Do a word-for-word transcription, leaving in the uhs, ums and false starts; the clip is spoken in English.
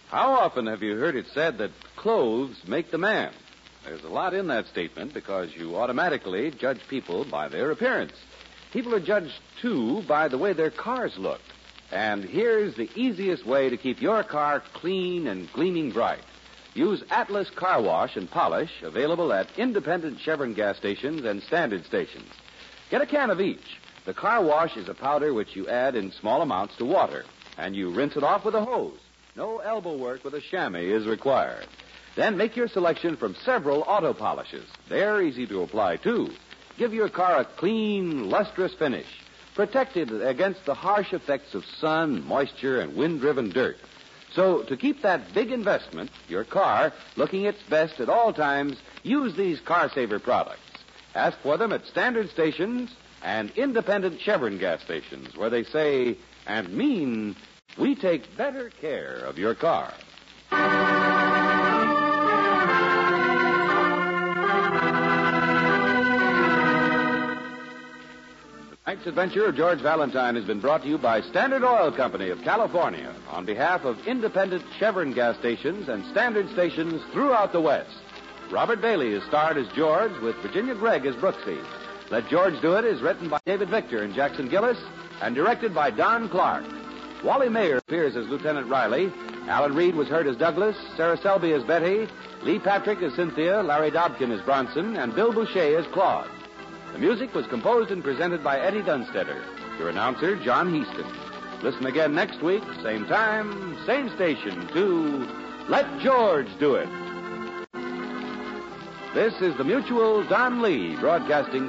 How often have you heard it said that clothes make the man? There's a lot in that statement because you automatically judge people by their appearance. People are judged, too, by the way their cars look. And here's the easiest way to keep your car clean and gleaming bright. Use Atlas Car Wash and Polish, available at independent Chevron gas stations and standard stations. Get a can of each. The car wash is a powder which you add in small amounts to water, and you rinse it off with a hose. No elbow work with a chamois is required. Then make your selection from several auto polishes. They're easy to apply, too. Give your car a clean, lustrous finish, protected against the harsh effects of sun, moisture, and wind-driven dirt. So, to keep that big investment, your car, looking its best at all times, use these Car Saver products. Ask for them at standard stations and independent Chevron gas stations, where they say and mean, we take better care of your car. Tonight's adventure of George Valentine has been brought to you by Standard Oil Company of California on behalf of independent Chevron gas stations and standard stations throughout the West. Robert Bailey is starred as George with Virginia Gregg as Brooksy. Let George Do It is written by David Victor and Jackson Gillis and directed by Don Clark. Wally Mayer appears as Lieutenant Riley. Alan Reed was heard as Douglas, Sarah Selby as Betty, Lee Patrick as Cynthia, Larry Dobkin as Bronson, and Bill Boucher as Claude. The music was composed and presented by Eddie Dunstetter. Your announcer, John Heaston. Listen again next week, same time, same station, to Let George Do It. This is the Mutual Don Lee Broadcasting